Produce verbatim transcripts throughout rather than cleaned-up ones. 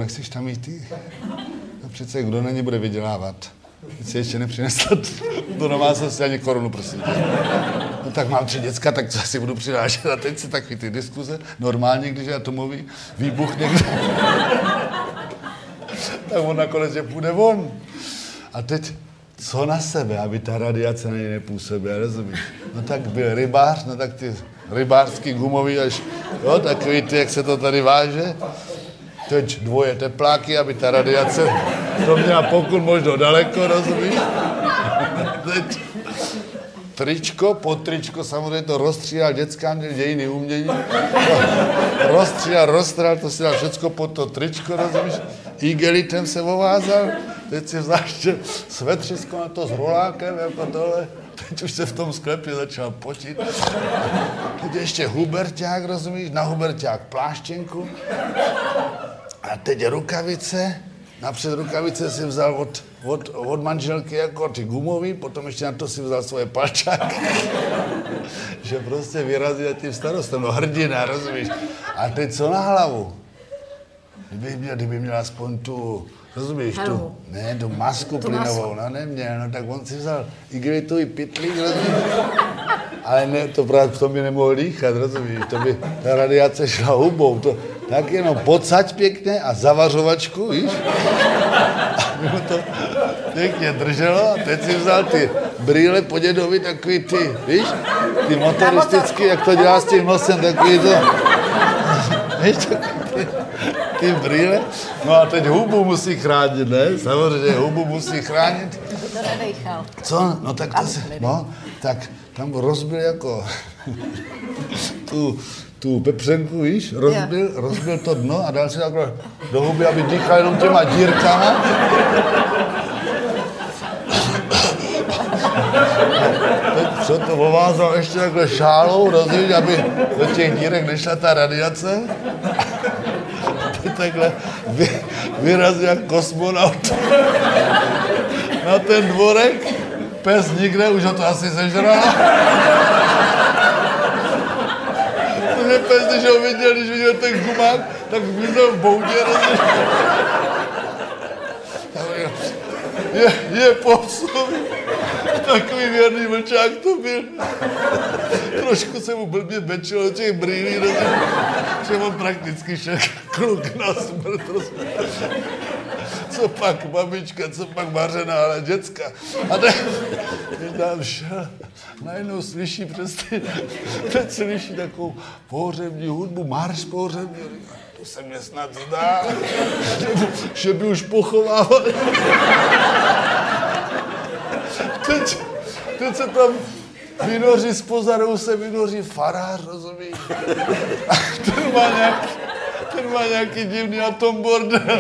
jak chceš tam jít ty? No přece kdo na ně bude vydělávat? Teď si ještě nepřinesl do domácnosti ani korunu, prosím tě. No tak mám tři děcka, tak co si budu přinášet? A teď si taky ty diskuze, normálně, když je atomový výbuch někde. Tak on nakonec je půjde von. A teď, co na sebe, aby ta radiace na něj nepůsobila, rozumíš? No tak byl rybář, no tak ty rybářský gumový až, jo, takový ty, jak se to tady váže. Teď dvoje tepláky, aby ta radiace to měla pokud možno daleko, rozumíš? Teď tričko, pod tričko, samozřejmě to rozstříhal dětskám, dějiny umění. Rozstříhal, rozstříhal, to si dal všecko pod to tričko, rozumíš? Igelitem se ovázal, teď si vzal ještě svetřisko na to s rolákem, jako tohle. Teď už se v tom sklepě začal potit. Teď ještě huberťák, rozumíš? Na huberťák pláštěnku. A teď rukavice. Napřed rukavice si vzal od, od, od manželky jako ty gumový, potom ještě na to si vzal svoje palčáky. Že prostě vyrazí za tím starostem, no hrdina, rozumíš? A teď co na hlavu? Kdyby měl, kdyby měl aspoň tu, rozumíš, tu, ne, tu masku tu plynovou, masku. No neměl, no tak on si vzal igelitový pytlík, rozumíš? Ale ne, to právě v tom by nemohl dýchat, rozumíš, to by ta radiace šla hubou, to tak jenom podsaď pěkně a zavařovačku, víš? A mu to pěkně drželo a teď si vzal ty brýle po dědovi, takový ty, víš, ty motoristický, jak to dělá s tím nosem, takový to, víš, ty, ty brýle. No a teď hubu musí chránit, ne? Samozřejmě hubu musí chránit. To nedejchal. Co? No tak to se, no, tak tam rozbil jako tu, tu pepřenku, víš, rozbil, rozbil to dno a dal si takhle do huby, aby dýchal jenom těma dírkama. Teď co to ovázal ještě takhle šálou, rozumíš, aby do těch dírek nešla ta radiace. Teď takhle vy, vyrazil jak kosmonaut na ten dvorek, pes nikde, už ho to asi sežral. Protože pes, když ho viděl, když viděl ten gumák, tak zmizel v boudě, rozumíš. Je, je popsový. Takový věrný vlčák to byl. Trošku se mu blbě bečilo do těch brýlí, rozumíš. Že on prakticky šel kluk na smrt, rozumíš. Co pak babička, co pak Mařena, ale děcka. A teď, když tam šel, najednou slyší přes ty, teď slyší takovou pohřební hudbu, marš pohřební. To se mě snad zdá, že by už pochovávali. Teď, teď se tam vynoří, z pozadu se vynoří farář, rozumíš? A ten má nějaký, ten má nějaký divný atombordel.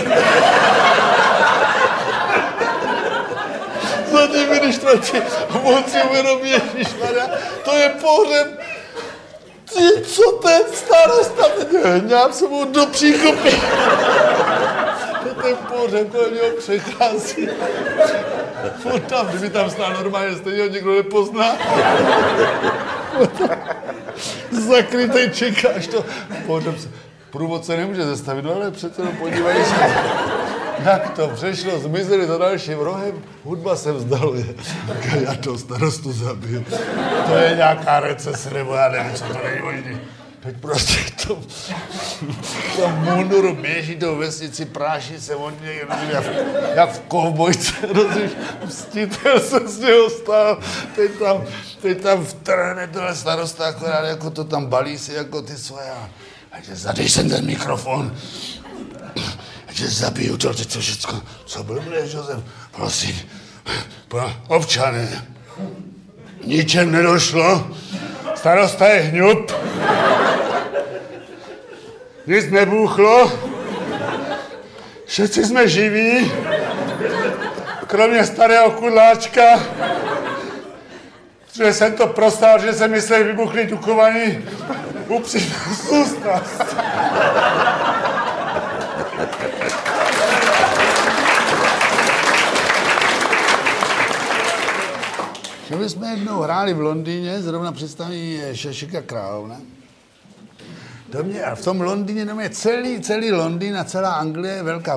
Zatím, když to ti moci uvědomí, ježišmarja, to je pohřeb. Ty, co ten starosta, hňám se mu do příkopy. To ten pohřeb kolem něho přechází. On tam, kdyby tam stál normálně, stejně ho nikdo nepozná. Zakrytej čekáš to. Pohřeb se, průvodce nemůže zastavit, no ale přece no podívej se. Jak to přešlo, zmizeli za dalším rohem, hudba se vzdaluje. Já toho starostu zabiju. To je nějaká recese, nebo já nevím, co to není možný. Teď prostě k tomu, k tomu munduru běží tou vesnici, práší se od něj, jak, jak v kovbojce, rozumíš, mstitel se z něho stal, teď tam, teď tam vtrhne tohle starosta, akorát jako to tam balí si jako ty svoje. Takže zadej sem ten mikrofon. Že zabiju to, teď to všecko. Co blbneš, Josef? Prosím, občané, ničem nedošlo, starosta je hňup, nic nebůchlo, všetci jsme živí, kromě starého kudláčka, že jsem to prostál, že jsem myslel vybuchlý Dukovany, upřímnou soustrast. Že my jsme jednou hráli v Londýně, zrovna představení Šešika Královna. To mě, a v tom Londýně, to mě celý, celý Londýn a celá Anglie je velká